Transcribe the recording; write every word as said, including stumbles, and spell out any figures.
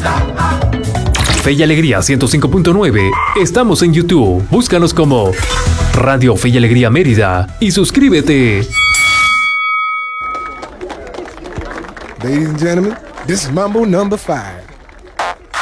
Fe y Alegría ciento cinco punto nueve. Estamos en YouTube. Búscanos como Radio Fe y Alegría Mérida y suscríbete. Ladies and gentlemen, this is Mambo number five.